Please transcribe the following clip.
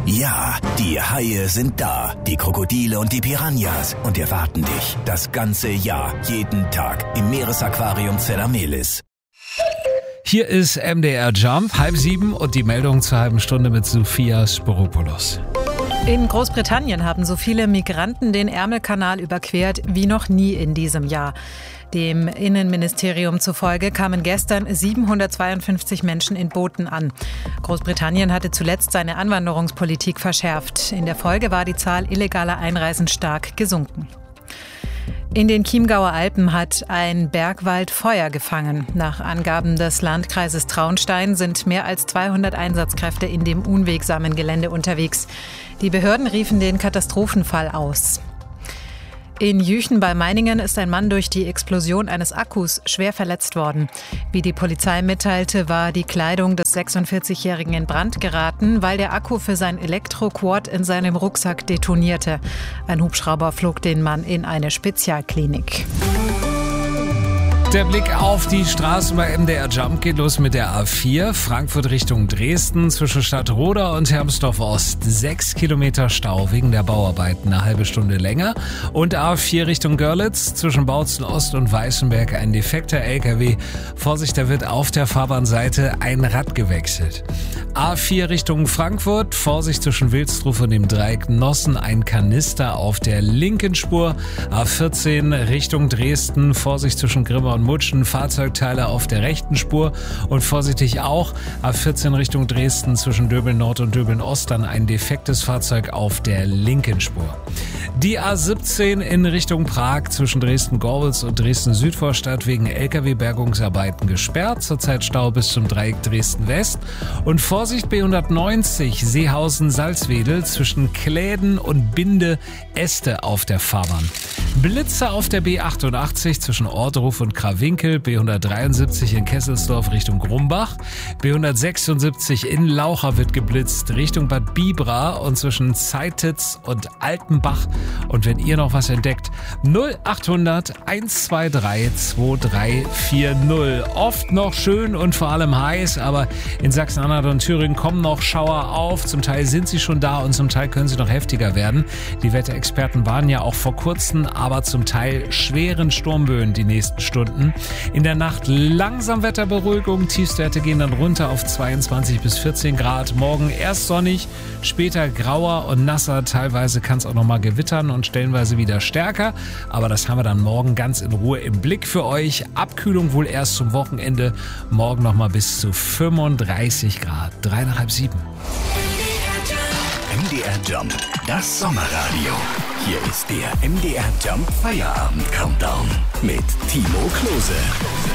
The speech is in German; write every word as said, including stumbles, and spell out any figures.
Ja, die Haie sind da, die Krokodile und die Piranhas und erwarten dich das ganze Jahr, jeden Tag im Meeresaquarium Zellamelis. Hier ist M D R Jump, halb sieben und die Meldung zur halben Stunde mit Sophia Sporopoulos. In Großbritannien haben so viele Migranten den Ärmelkanal überquert wie noch nie in diesem Jahr. Dem Innenministerium zufolge kamen gestern siebenhundertzweiundfünfzig Menschen in Booten an. Großbritannien hatte zuletzt seine Einwanderungspolitik verschärft. In der Folge war die Zahl illegaler Einreisen stark gesunken. In den Chiemgauer Alpen hat ein Bergwald Feuer gefangen. Nach Angaben des Landkreises Traunstein sind mehr als zweihundert Einsatzkräfte in dem unwegsamen Gelände unterwegs. Die Behörden riefen den Katastrophenfall aus. In Jüchen bei Meiningen ist ein Mann durch die Explosion eines Akkus schwer verletzt worden. Wie die Polizei mitteilte, war die Kleidung des sechsundvierzigjährigen in Brand geraten, weil der Akku für sein Elektroquad in seinem Rucksack detonierte. Ein Hubschrauber flog den Mann in eine Spezialklinik. Der Blick auf die Straßen bei M D R Jump geht los mit der A vier, Frankfurt Richtung Dresden, zwischen Stadtroda und Hermsdorf Ost. Sechs Kilometer Stau wegen der Bauarbeiten, eine halbe Stunde länger. Und A vier Richtung Görlitz, zwischen Bautzen Ost und Weißenberg, ein defekter L K W. Vorsicht, da wird auf der Fahrbahnseite ein Rad gewechselt. A vier Richtung Frankfurt, Vorsicht zwischen Wilsdruf und dem Dreieck Nossen, ein Kanister auf der linken Spur. A vierzehn Richtung Dresden, Vorsicht zwischen Grimma und Mutschen, Fahrzeugteile auf der rechten Spur und vorsichtig auch A vierzehn Richtung Dresden zwischen Döbeln Nord und Döbeln Ost, dann ein defektes Fahrzeug auf der linken Spur. Die A siebzehn in Richtung Prag zwischen Dresden-Gorbels und Dresden-Südvorstadt wegen L K W-Bergungsarbeiten gesperrt, zurzeit Stau bis zum Dreieck Dresden-West und Vorsicht B hundertneunzig Seehausen-Salzwedel zwischen Kläden und Binde Este auf der Fahrbahn. Blitze auf der B achtundachtzig zwischen Ortruf und Krawinkel, B hundertdreiundsiebzig in Kesselsdorf Richtung Grumbach, B hundertsechsundsiebzig in Laucha wird geblitzt Richtung Bad Bibra und zwischen Zeititz und Altenbach. Und wenn ihr noch was entdeckt, null achthundert hundertzweiundzwanzig zweiunddreißig vierzig. Oft noch schön und vor allem heiß, aber in Sachsen-Anhalt und Thüringen kommen noch Schauer auf. Zum Teil sind sie schon da und zum Teil können sie noch heftiger werden. Die Wetterexperten warnen ja auch vor kurzen, aber zum Teil schweren Sturmböen die nächsten Stunden. In der Nacht langsam Wetterberuhigung. Tiefstwerte gehen dann runter auf zweiundzwanzig bis vierzehn Grad. Morgen erst sonnig, später grauer und nasser. Teilweise kann es auch noch mal gewittern und stellenweise wieder stärker. Aber das haben wir dann morgen ganz in Ruhe im Blick für euch. Abkühlung wohl erst zum Wochenende. Morgen noch mal bis zu fünfunddreißig Grad. Drei nach halb sieben. M D R Jump, das Sommerradio. Hier ist der M D R Jump Feierabend Countdown mit Timo Klose.